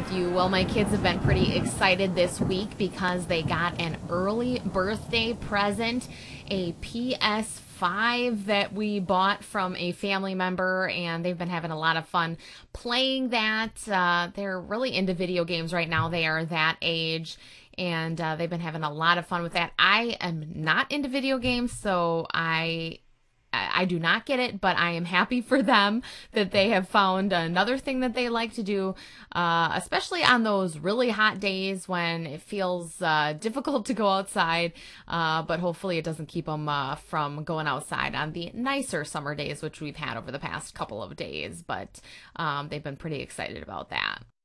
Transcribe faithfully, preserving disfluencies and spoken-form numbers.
with you. Well, my kids have been pretty excited this week because they got an early birthday present, a P S five that we bought from a family member, and they've been having a lot of fun playing that. Uh, they're really into video games right now. They are that age, and uh, they've been having a lot of fun with that. I am not into video games, so I I do not get it, but I am happy for them that they have found another thing that they like to do, uh, especially on those really hot days when it feels uh, difficult to go outside, uh, but hopefully it doesn't keep them uh, from going outside on the nicer summer days, which we've had over the past couple of days, but um, they've been pretty excited about that.